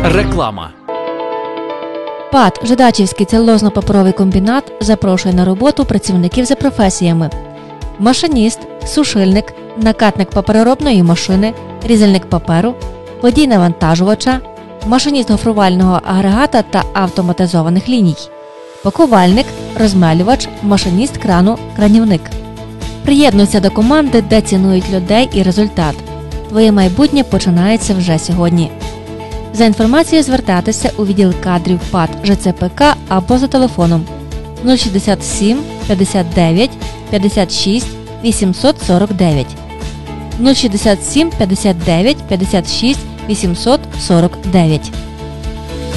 Реклама. ПАТ «Жидачівський целюлозно-паперовий комбінат» запрошує на роботу працівників за професіями: машиніст, сушильник, накатник папероробної машини, різальник паперу, водій навантажувача, машиніст гофрувального агрегата та автоматизованих ліній, пакувальник, розмелювач, машиніст крану, кранівник. Приєднуйся до команди, де цінують людей і результат. Твоє майбутнє починається вже сьогодні. За інформацією звертатися у відділ кадрів ПАТ ЖЦПК або за телефоном 067 59 56 849 067 59 56 849.